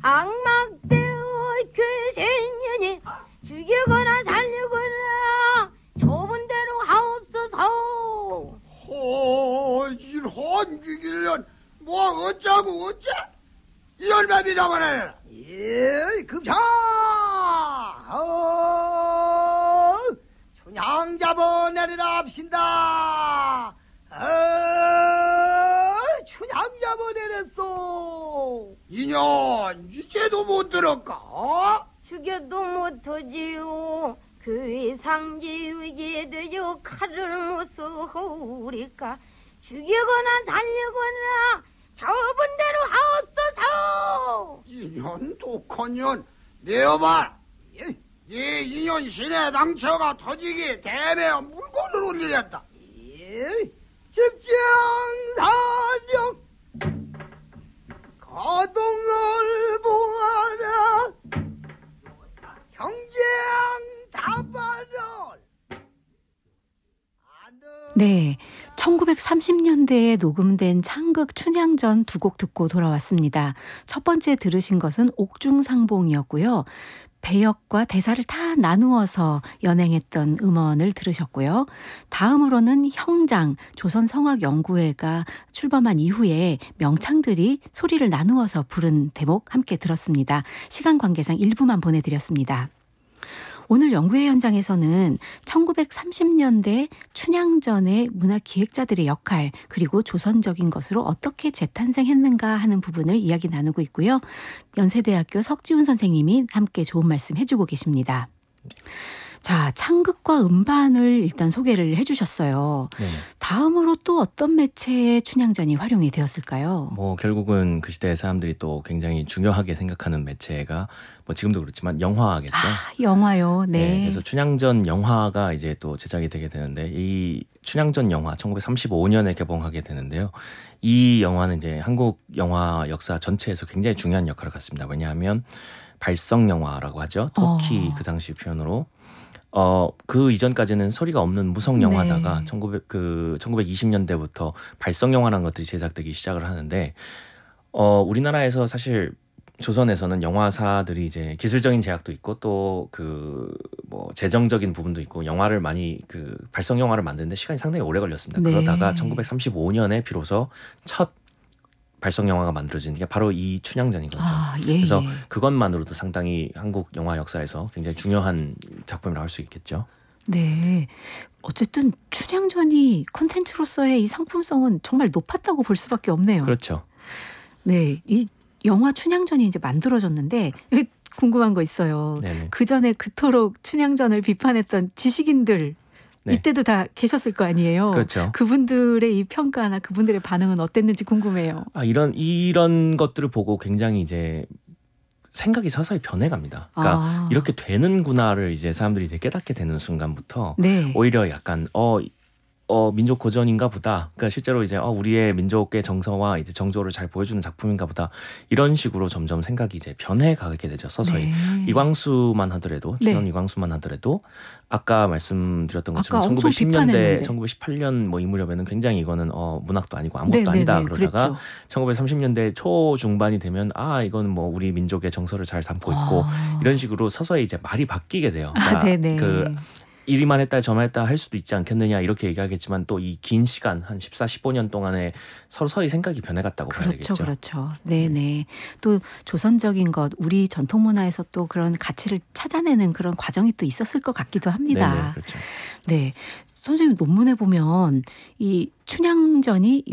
악막대의 괴생년이 죽이거나 살리거나 좁은 대로 하옵소서. 이런 죽이려면 뭐 어쩌고 어째? 이 열매비 잡아내라. 예, 급차! 춘향 잡아내리라 합신다. 춘향 잡아내렸소. 이년 이제도 못 들었까? 죽여도 못하지요. 그 상지 위기에 되어 칼을 못 쏘우리까. 죽이거나 살리거나 좁은 대로 하옵소서. 이년 독한 년 내어봐. 네 이년 신의 당처가 터지기 대매 물건을 올리랬다. 집정사령 거동을 보아라. 경쟁 다발을. 네, 1930년대에 녹음된 창극 춘향전 두 곡 듣고 돌아왔습니다. 첫 번째 들으신 것은 옥중상봉이었고요. 배역과 대사를 다 나누어서 연행했던 음원을 들으셨고요. 다음으로는 형장, 조선성악연구회가 출범한 이후에 명창들이 소리를 나누어서 부른 대목 함께 들었습니다. 시간 관계상 일부만 보내드렸습니다. 오늘 연구회 현장에서는 1930년대 춘향전의 문화기획자들의 역할 그리고 조선적인 것으로 어떻게 재탄생했는가 하는 부분을 이야기 나누고 있고요. 연세대학교 석지훈 선생님이 함께 좋은 말씀 해주고 계십니다. 자, 창극과 음반을 일단 소개를 해주셨어요. 네. 다음으로 또 어떤 매체의 춘향전이 활용이 되었을까요? 뭐 결국은 그 시대의 사람들이 또 굉장히 중요하게 생각하는 매체가 뭐 지금도 그렇지만 영화겠죠. 영화요. 네. 그래서 춘향전 영화가 이제 또 제작이 되게 되는데 이 춘향전 영화 1935년에 개봉하게 되는데요. 이 영화는 이제 한국 영화 역사 전체에서 굉장히 중요한 역할을 갖습니다. 왜냐하면 발성 영화라고 하죠. 토키 그 당시 표현으로. 그 이전까지는 소리가 없는 무성 영화다가 1920년대부터 발성 영화라는 것들이 제작되기 시작을 하는데 우리나라에서 사실 조선에서는 영화사들이 이제 기술적인 제약도 있고 또 그 뭐 재정적인 부분도 있고 영화를 많이 그 발성 영화를 만드는데 시간이 상당히 오래 걸렸습니다. 네. 그러다가 1935년에 비로소 첫 발성 영화가 만들어진 게 바로 이 춘향전이거든요. 그래서 그것만으로도 상당히 한국 영화 역사에서 굉장히 중요한 작품이라고 할 수 있겠죠. 네. 어쨌든 춘향전이 콘텐츠로서의 이 상품성은 정말 높았다고 볼 수밖에 없네요. 그렇죠. 네. 이 영화 춘향전이 이제 만들어졌는데 궁금한 거 있어요. 네네. 그 전에 그토록 춘향전을 비판했던 지식인들 네. 이때도 다 계셨을 거 아니에요. 그렇죠. 그분들의 이 평가나 그분들의 반응은 어땠는지 궁금해요. 이런 것들을 보고 굉장히 이제 생각이 서서히 변해갑니다. 그러니까 이렇게 되는구나를 이제 사람들이 이제 깨닫게 되는 순간부터 오히려 약간 민족 고전인가 보다. 그러니까 실제로 이제 우리의 민족의 정서와 이제 정조를 잘 보여주는 작품인가 보다. 이런 식으로 점점 생각이 이제 변해가게 되죠. 서서히. 이광수만 하더라도 춘원 이광수만 하더라도 아까 말씀드렸던 것처럼 1910년대, 1918년 뭐 이 무렵에는 굉장히 이거는 문학도 아니고 아무것도 아니다 그러다가 1930년대 초 중반이 되면 이건 뭐 우리 민족의 정서를 잘 담고 있고 이런 식으로 서서히 이제 말이 바뀌게 돼요. 그러니까 이리만 했다 저만 했다 할 수도 있지 않겠느냐 이렇게 얘기하겠지만 또 이 긴 시간 한 14, 15년 동안에 서서히 생각이 변해갔다고 봐야 되겠죠. 그렇죠. 네네. 또 조선적인 것 우리 전통문화에서 또 그런 가치를 찾아내는 그런 과정이 또 있었을 것 같기도 합니다. 네네, 그렇죠. 네. 선생님 논문에 보면 이 춘향전이